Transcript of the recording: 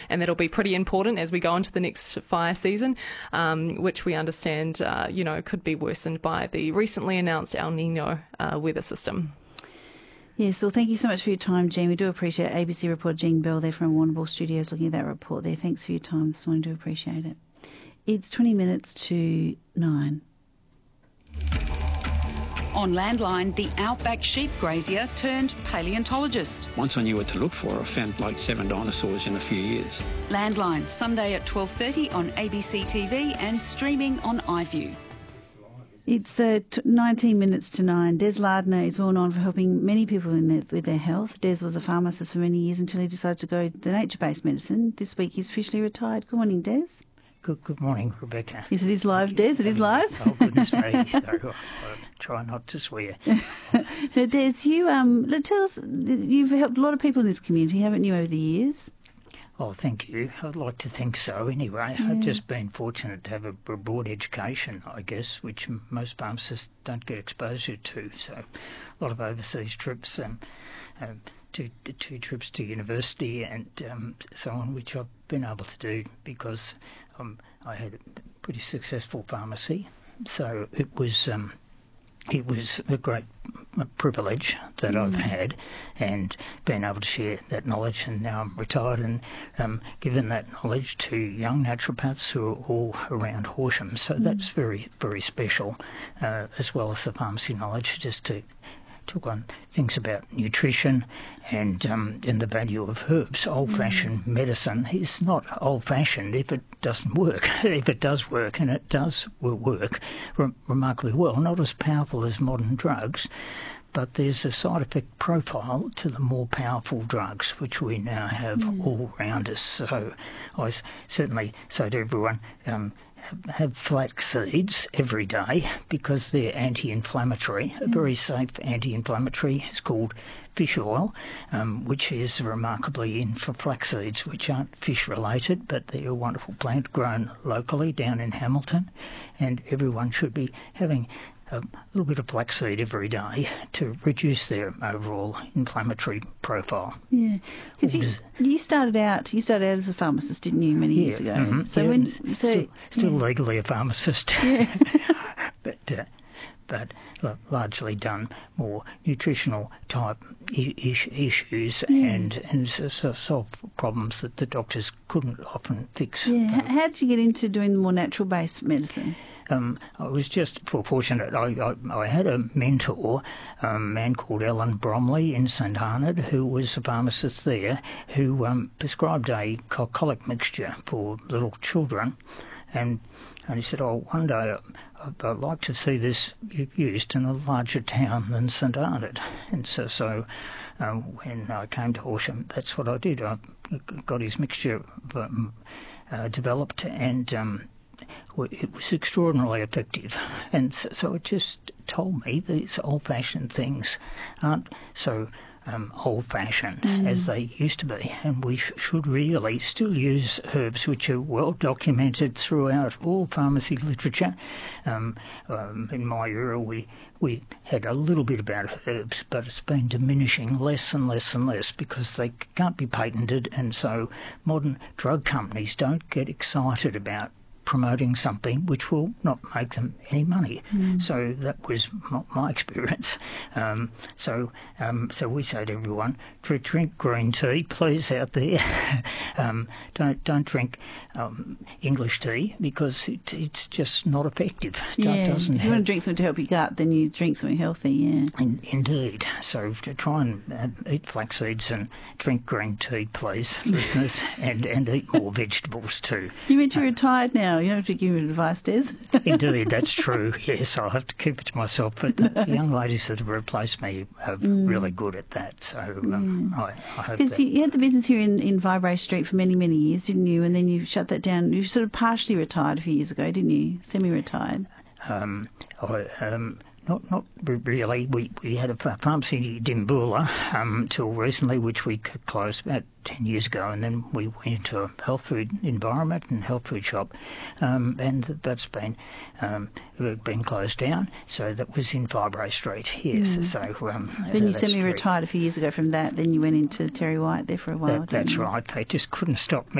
and that'll be pretty important as we go into the next fire season, which we understand, could be worsened by the recently announced El Nino weather system. Yes, well, thank you so much for your time, Jean. We do appreciate it. ABC reporter Jean Bell there from Warrnambool Studios looking at that report there. Thanks for your time this morning. Do appreciate it. It's 20 minutes to 9. On Landline, the outback sheep grazier turned paleontologist. Once I knew what to look for, I found like 7 dinosaurs in a few years. Landline, Sunday at 12:30 on ABC TV and streaming on iView. It's 19 minutes to 9. Des Lardner is well known for helping many people with their health. Des was a pharmacist for many years until he decided to go the nature-based medicine. This week he's officially retired. Good morning, Des. Good morning, Rebecca. Yes, it is live, Des. It is live. Oh, goodness me. I'll try not to swear. Now, Des, you tell us, you've helped a lot of people in this community, haven't you, over the years? Oh, thank you. I'd like to think so anyway. Yeah. I've just been fortunate to have a broad education, I guess, which most pharmacists don't get exposure to. So a lot of overseas trips, 2 trips to university and so on, which I've been able to do because I had a pretty successful pharmacy. So it was a great privilege that I've had and been able to share that knowledge, and now I'm retired and given that knowledge to young naturopaths who are all around Horsham. So that's very, very special, as well as the pharmacy knowledge, just to talk on things about nutrition and the value of herbs. Old-fashioned medicine is not old-fashioned if it doesn't work. If it does work, and it does work remarkably well, not as powerful as modern drugs, but there's a side effect profile to the more powerful drugs, which we now have all around us. So I certainly say to everyone, have flax seeds every day because they're anti-inflammatory. A very safe anti-inflammatory is called fish oil, which is remarkably in for flax seeds, which aren't fish-related, but they're a wonderful plant grown locally down in Hamilton, and everyone should be having a little bit of flaxseed every day to reduce their overall inflammatory profile. Yeah, because you started out as a pharmacist, didn't you, many years ago? Mm-hmm. So still legally a pharmacist, yeah. but largely done more nutritional type issues and solve problems that the doctors couldn't often fix. Yeah, how did you get into doing more natural-based medicine? I was just fortunate. I had a mentor, a man called Alan Bromley in St Arnaud, who was a pharmacist there, who prescribed a colic mixture for little children, and he said, one day I'd like to see this used in a larger town than St Arnaud. And so when I came to Horsham, that's what I did. I got his mixture developed, and it was extraordinarily effective. And so it just told me these old-fashioned things aren't so old-fashioned as they used to be, and we should really still use herbs which are well documented throughout all pharmacy literature. In my era we had a little bit about herbs, but it's been diminishing less and less and less because they can't be patented, and so modern drug companies don't get excited about promoting something which will not make them any money. So that was my experience. So we say to everyone, drink green tea, please, out there. Don't drink English tea because it's just not effective. If you want to drink something to help your gut, then you drink something healthy, yeah. Indeed. So to try and eat flax seeds and drink green tea, please, listeners, and eat more vegetables too. You meant you're retired now. You don't have to give me advice, Des. Indeed, that's true. Yes, I'll have to keep it to myself. But the young ladies that have replaced me are really good at that. So I hope because you had the business here in Vibray Street for many, many years, didn't you? And then you shut that down. You sort of partially retired a few years ago, didn't you? Semi-retired. Not really. We had a pharmacy in Dimboola till recently, which we closed about 10 years ago, and then we went into a health food environment and health food shop, and that's been closed down. So that was in Vibray Street, yes. So then you semi-retired a few years ago from that. Then you went into Terry White there for a while. That's right. They just couldn't stop me.